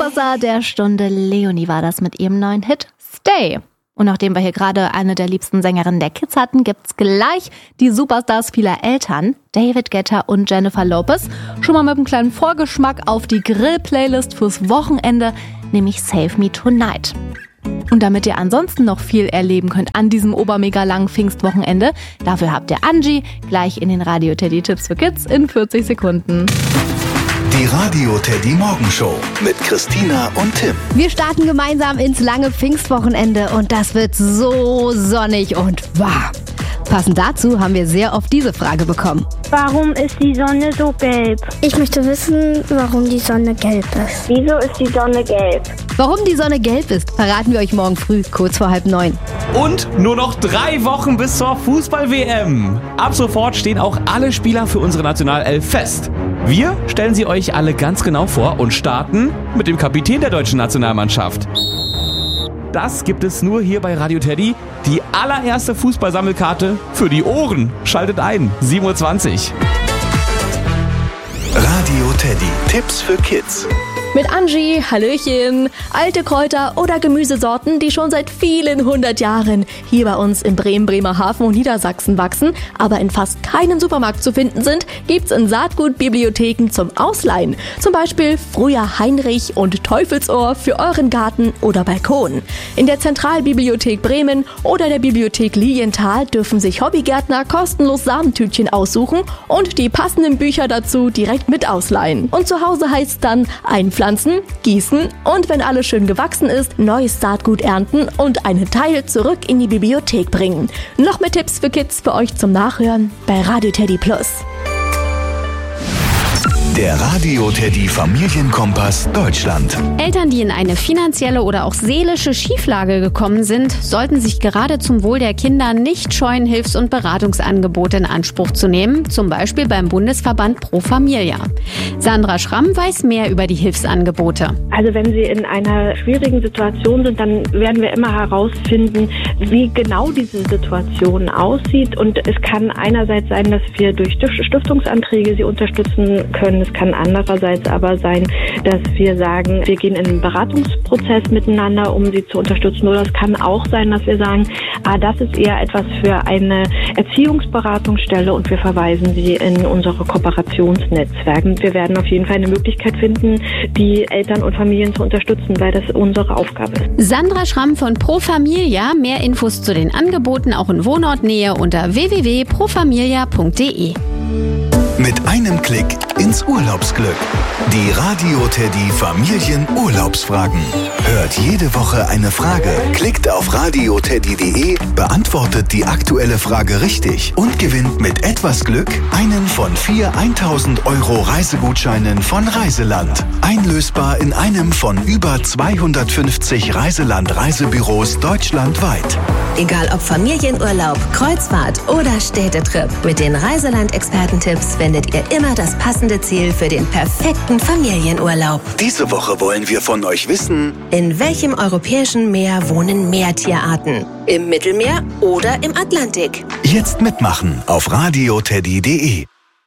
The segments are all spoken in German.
Superstar der Stunde, Leonie war das mit ihrem neuen Hit Stay. Und nachdem wir hier gerade eine der liebsten Sängerinnen der Kids hatten, gibt's gleich die Superstars vieler Eltern, David Guetta und Jennifer Lopez, schon mal mit einem kleinen Vorgeschmack auf die Grill-Playlist fürs Wochenende, nämlich Save Me Tonight. Und damit ihr ansonsten noch viel erleben könnt an diesem obermega langen Pfingstwochenende, dafür habt ihr Angie gleich in den Radio Teddy Tipps für Kids in 40 Sekunden. Die Radio Teddy Morgenshow mit Christina und Tim. Wir starten gemeinsam ins lange Pfingstwochenende und das wird so sonnig und warm. Passend dazu haben wir sehr oft diese Frage bekommen. Warum ist die Sonne so gelb? Ich möchte wissen, warum die Sonne gelb ist. Wieso ist die Sonne gelb? Warum die Sonne gelb ist, verraten wir euch morgen früh, kurz vor 8:30. Und nur noch 3 Wochen bis zur Fußball-WM. Ab sofort stehen auch alle Spieler für unsere Nationalelf fest. Wir stellen sie euch alle ganz genau vor und starten mit dem Kapitän der deutschen Nationalmannschaft. Das gibt es nur hier bei Radio Teddy. Die allererste Fußballsammelkarte für die Ohren. Schaltet ein, 7:20 Uhr. Radio Teddy. Tipps für Kids. Mit Angie, Hallöchen, alte Kräuter oder Gemüsesorten, die schon seit vielen 100 Jahren hier bei uns in Bremen, Bremerhaven und Niedersachsen wachsen, aber in fast keinem Supermarkt zu finden sind, gibt's in Saatgutbibliotheken zum Ausleihen. Zum Beispiel Früher Heinrich und Teufelsohr für euren Garten oder Balkon. In der Zentralbibliothek Bremen oder der Bibliothek Lilienthal dürfen sich Hobbygärtner kostenlos Samentütchen aussuchen und die passenden Bücher dazu direkt mit ausleihen. Und zu Hause heißt's dann einpflanzen, gießen und wenn alles schön gewachsen ist, neues Saatgut ernten und einen Teil zurück in die Bibliothek bringen. Noch mehr Tipps für Kids für euch zum Nachhören bei Radio Teddy Plus. Der Radio Teddy Familienkompass Deutschland. Eltern, die in eine finanzielle oder auch seelische Schieflage gekommen sind, sollten sich gerade zum Wohl der Kinder nicht scheuen, Hilfs- und Beratungsangebote in Anspruch zu nehmen, zum Beispiel beim Bundesverband Pro Familia. Sandra Schramm weiß mehr über die Hilfsangebote. Also wenn Sie in einer schwierigen Situation sind, dann werden wir immer herausfinden, wie genau diese Situation aussieht. Und es kann einerseits sein, dass wir durch Stiftungsanträge Sie unterstützen können. Es kann andererseits aber sein, dass wir sagen, wir gehen in einen Beratungsprozess miteinander, um sie zu unterstützen. Oder es kann auch sein, dass wir sagen, das ist eher etwas für eine Erziehungsberatungsstelle und wir verweisen sie in unsere Kooperationsnetzwerke. Wir werden auf jeden Fall eine Möglichkeit finden, die Eltern und Familien zu unterstützen, weil das unsere Aufgabe ist. Sandra Schramm von Pro Familia. Mehr Infos zu den Angeboten auch in Wohnortnähe unter www.profamilia.de. Mit einem Klick ins Urlaubsglück. Die Radio Teddy Familienurlaubsfragen. Hört jede Woche eine Frage, klickt auf radioteddy.de, beantwortet die aktuelle Frage richtig und gewinnt mit etwas Glück einen von 4 1.000 € Reisegutscheinen von Reiseland. Einlösbar in einem von über 250 Reiseland-Reisebüros deutschlandweit. Egal ob Familienurlaub, Kreuzfahrt oder Städtetrip, mit den Reiseland-Expertentipps findet ihr immer das passende Ziel für den perfekten Familienurlaub. Diese Woche wollen wir von euch wissen, in welchem europäischen Meer wohnen Meertierarten? Im Mittelmeer oder im Atlantik? Jetzt mitmachen auf radioteddy.de.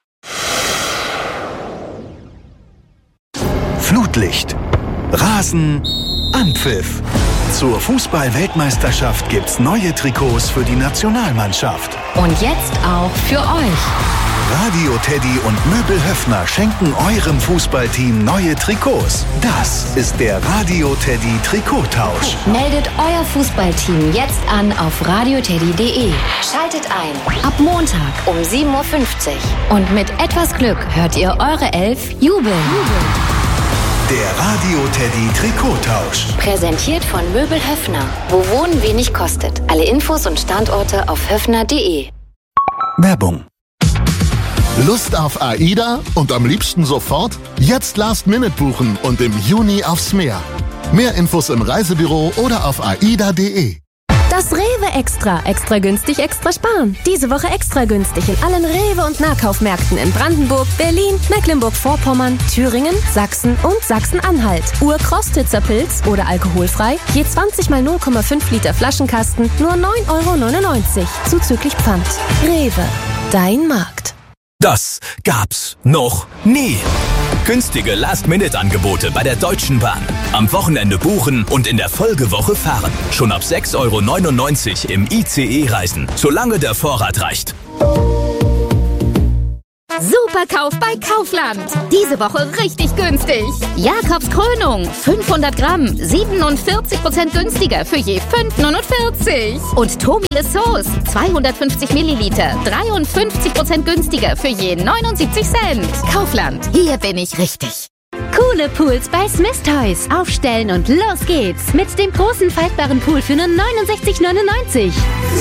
Flutlicht, Rasen, Anpfiff. Zur Fußball-Weltmeisterschaft gibt's neue Trikots für die Nationalmannschaft. Und jetzt auch für euch. Radio Teddy und Möbel Höffner schenken eurem Fußballteam neue Trikots. Das ist der Radio Teddy Trikottausch. Meldet euer Fußballteam jetzt an auf radioteddy.de. Schaltet ein. Ab Montag um 7:50 Uhr. Und mit etwas Glück hört ihr eure Elf jubeln. Der Radio Teddy Trikottausch. Präsentiert von Möbel Höffner. Wo Wohnen wenig kostet. Alle Infos und Standorte auf höffner.de. Werbung. Lust auf AIDA und am liebsten sofort? Jetzt Last Minute buchen und im Juni aufs Meer. Mehr Infos im Reisebüro oder auf aida.de. Das Rewe Extra. Extra günstig, extra sparen. Diese Woche extra günstig in allen Rewe- und Nahkaufmärkten in Brandenburg, Berlin, Mecklenburg-Vorpommern, Thüringen, Sachsen und Sachsen-Anhalt. Urkostitzer Pilz oder alkoholfrei. Je 20 mal 0,5 Liter Flaschenkasten. Nur 9,99 € zuzüglich Pfand. Rewe. Dein Markt. Das gab's noch nie. Günstige Last-Minute-Angebote bei der Deutschen Bahn. Am Wochenende buchen und in der Folgewoche fahren. Schon ab 6,99 € im ICE reisen, solange der Vorrat reicht. Superkauf bei Kaufland. Diese Woche richtig günstig. Jakobs Krönung, 500 Gramm, 47% günstiger für je 5,49 €. Und Tobile Sauce, 250 Milliliter, 53% günstiger für je 79 Cent. Kaufland, hier bin ich richtig. Coole Pools bei Smith Toys. Aufstellen und los geht's. Mit dem großen faltbaren Pool für nur 69,99 €.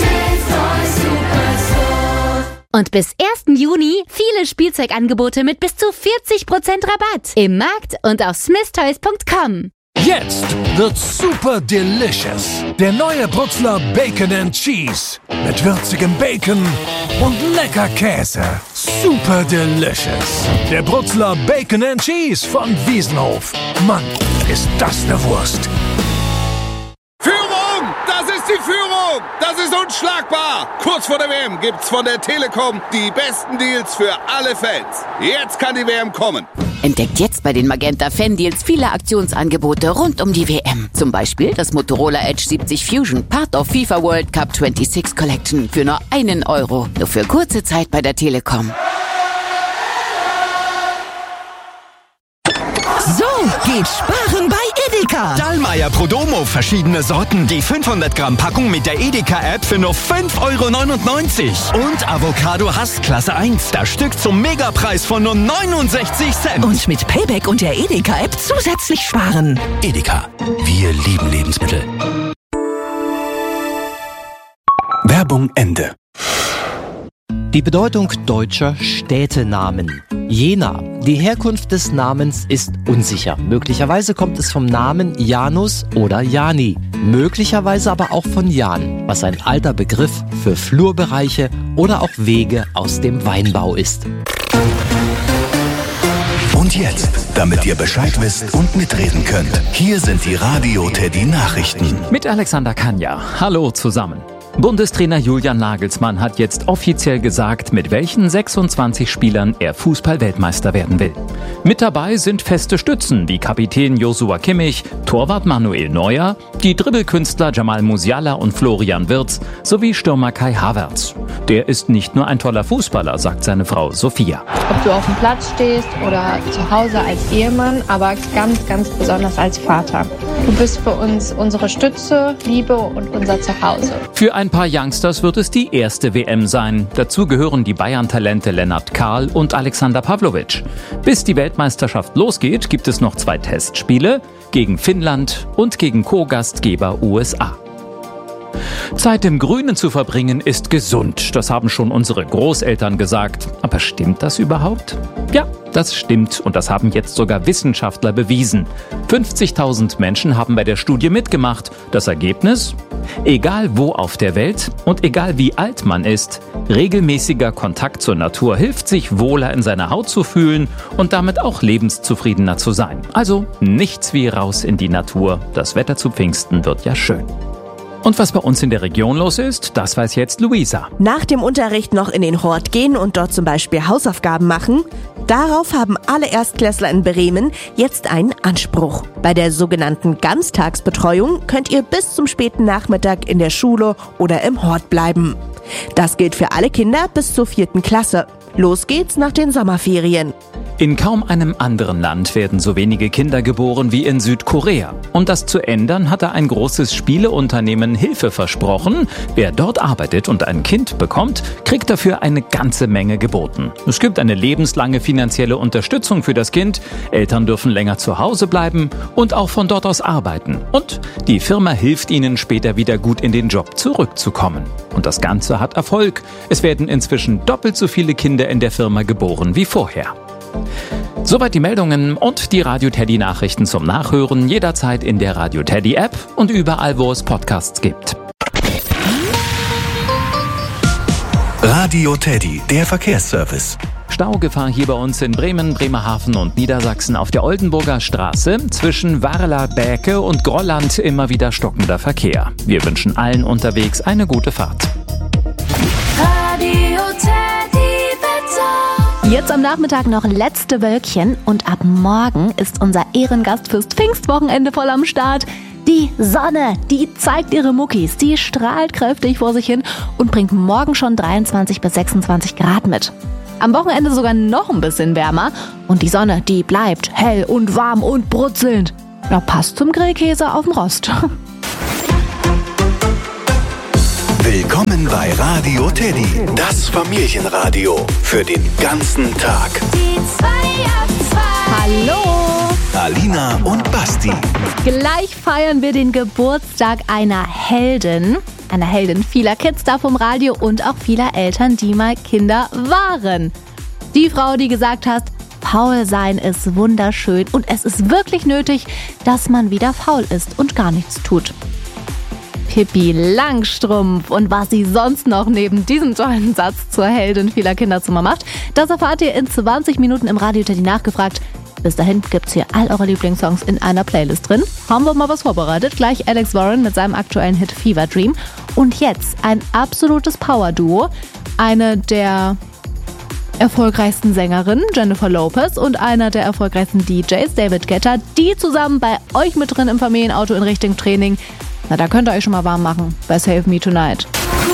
Und bis 1. Juni viele Spielzeugangebote mit bis zu 40% Rabatt. Im Markt und auf smithtoys.com. Jetzt wird's super delicious. Der neue Brutzler Bacon and Cheese. Mit würzigem Bacon und lecker Käse. Super delicious. Der Brutzler Bacon and Cheese von Wiesenhof. Mann, ist das eine Wurst. Führung! Das ist die Führung! Das ist unschlagbar! Kurz vor der WM gibt's von der Telekom die besten Deals für alle Fans. Jetzt kann die WM kommen. Entdeckt jetzt bei den Magenta Fan-Deals viele Aktionsangebote rund um die WM. Zum Beispiel das Motorola Edge 70 Fusion, Part of FIFA World Cup 26 Collection für nur 1 €. Nur für kurze Zeit bei der Telekom. So geht Sparen bei Edeka. Dallmayr Prodomo, verschiedene Sorten. Die 500 Gramm Packung mit der Edeka-App für nur 5,99 € Und Avocado Hass Klasse 1, das Stück zum Megapreis von nur 69 Cent. Und mit Payback und der Edeka-App zusätzlich sparen. Edeka, wir lieben Lebensmittel. Werbung Ende. Die Bedeutung deutscher Städtenamen. Jena. Die Herkunft des Namens ist unsicher. Möglicherweise kommt es vom Namen Janus oder Jani. Möglicherweise aber auch von Jan, was ein alter Begriff für Flurbereiche oder auch Wege aus dem Weinbau ist. Und jetzt, damit ihr Bescheid wisst und mitreden könnt, hier sind die Radio Teddy Nachrichten. Mit Alexander Kanja. Hallo zusammen. Bundestrainer Julian Nagelsmann hat jetzt offiziell gesagt, mit welchen 26 Spielern er Fußball-Weltmeister werden will. Mit dabei sind feste Stützen wie Kapitän Joshua Kimmich, Torwart Manuel Neuer, die Dribbelkünstler Jamal Musiala und Florian Wirtz sowie Stürmer Kai Havertz. Der ist nicht nur ein toller Fußballer, sagt seine Frau Sophia. Ob du auf dem Platz stehst oder zu Hause als Ehemann, aber ganz, ganz besonders als Vater. Du bist für uns unsere Stütze, Liebe und unser Zuhause. Für ein paar Youngsters wird es die erste WM sein. Dazu gehören die Bayern-Talente Lennart Kahl und Alexander Pavlovic. Bis die Weltmeisterschaft losgeht, gibt es noch 2 Testspiele gegen Finnland und gegen Co-Gastgeber USA. Zeit im Grünen zu verbringen ist gesund. Das haben schon unsere Großeltern gesagt. Aber stimmt das überhaupt? Ja, das stimmt und das haben jetzt sogar Wissenschaftler bewiesen. 50.000 Menschen haben bei der Studie mitgemacht. Das Ergebnis? Egal wo auf der Welt und egal wie alt man ist, regelmäßiger Kontakt zur Natur hilft, sich wohler in seiner Haut zu fühlen und damit auch lebenszufriedener zu sein. Also nichts wie raus in die Natur. Das Wetter zu Pfingsten wird ja schön. Und was bei uns in der Region los ist, das weiß jetzt Luisa. Nach dem Unterricht noch in den Hort gehen und dort zum Beispiel Hausaufgaben machen? Darauf haben alle Erstklässler in Bremen jetzt einen Anspruch. Bei der sogenannten Ganztagsbetreuung könnt ihr bis zum späten Nachmittag in der Schule oder im Hort bleiben. Das gilt für alle Kinder bis zur 4. Klasse. Los geht's nach den Sommerferien. In kaum einem anderen Land werden so wenige Kinder geboren wie in Südkorea. Um das zu ändern, hatte ein großes Spieleunternehmen Hilfe versprochen. Wer dort arbeitet und ein Kind bekommt, kriegt dafür eine ganze Menge geboten. Es gibt eine lebenslange finanzielle Unterstützung für das Kind. Eltern dürfen länger zu Hause bleiben und auch von dort aus arbeiten. Und die Firma hilft ihnen später wieder gut in den Job zurückzukommen. Und das Ganze hat Erfolg. Es werden inzwischen doppelt so viele Kinder in der Firma geboren wie vorher. Soweit die Meldungen und die Radio Teddy Nachrichten zum Nachhören jederzeit in der Radio Teddy App und überall, wo es Podcasts gibt. Radio Teddy, der Verkehrsservice. Staugefahr hier bei uns in Bremen, Bremerhaven und Niedersachsen auf der Oldenburger Straße. Zwischen Warla-Bäke und Grolland immer wieder stockender Verkehr. Wir wünschen allen unterwegs eine gute Fahrt. Radio Teddy Wetter. Jetzt am Nachmittag noch letzte Wölkchen und ab morgen ist unser Ehrengast fürs Pfingstwochenende voll am Start. Die Sonne, die zeigt ihre Muckis, die strahlt kräftig vor sich hin und bringt morgen schon 23 bis 26 Grad mit. Am Wochenende sogar noch ein bisschen wärmer und die Sonne, die bleibt hell und warm und brutzelnd. Ja, passt zum Grillkäse auf dem Rost. Willkommen bei Radio Teddy, das Familienradio für den ganzen Tag. Die 2 ab 2. Hallo! Alina und Basti. Gleich feiern wir den Geburtstag einer Heldin. Einer Heldin vieler Kids da vom Radio und auch vieler Eltern, die mal Kinder waren. Die Frau, die gesagt hat, faul sein ist wunderschön und es ist wirklich nötig, dass man wieder faul ist und gar nichts tut. Pippi Langstrumpf und was sie sonst noch neben diesem tollen Satz zur Heldin vieler Kinderzimmer macht, das erfahrt ihr in 20 Minuten im Radio Teddy nachgefragt. Bis dahin gibt's hier all eure Lieblingssongs in einer Playlist drin. Haben wir mal was vorbereitet. Gleich Alex Warren mit seinem aktuellen Hit Fever Dream. Und jetzt ein absolutes Power-Duo. Eine der erfolgreichsten Sängerinnen, Jennifer Lopez, und einer der erfolgreichsten DJs, David Guetta, die zusammen bei euch mit drin im Familienauto in Richtung Training. Na, da könnt ihr euch schon mal warm machen bei Save Me Tonight.